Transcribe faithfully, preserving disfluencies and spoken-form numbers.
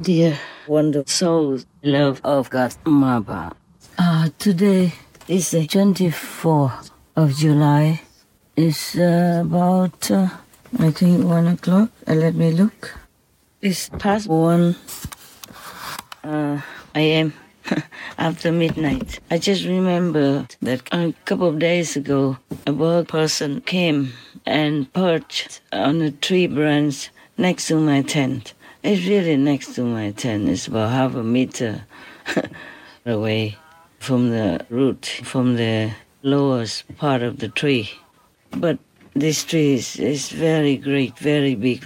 Dear wonderful soul, love of God, Maba. Uh, today is the twenty-fourth of July. It's uh, about, uh, I think, one o'clock. Uh, let me look. It's past one uh, a m after midnight. I just remembered that a couple of days ago, a bird person came and perched on a tree branch next to my tent. It's really next to my tent. It's about half a meter away from the root, from the lowest part of the tree. But this tree is, is very great, very big.